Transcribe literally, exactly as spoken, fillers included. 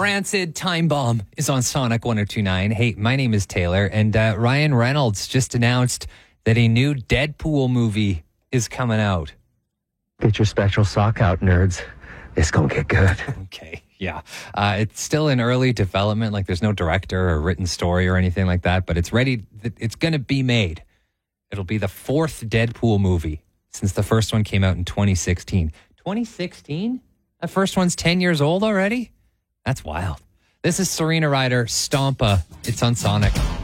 Rancid Time Bomb is on Sonic one oh two point nine. Hey, my name is Taylor, and uh, Ryan Reynolds just announced that a new Deadpool movie is coming out. Get your spectral sock out, nerds. It's gonna get good. Okay, yeah. Uh, it's still in early development. Like, there's no director or written story or anything like that, but it's ready. It's going to be made. It'll be the fourth Deadpool movie since the first one came out in twenty sixteen. twenty sixteen? That first one's ten years old already? That's wild. This is Serena Ryder, Stompa. It's on Sonic.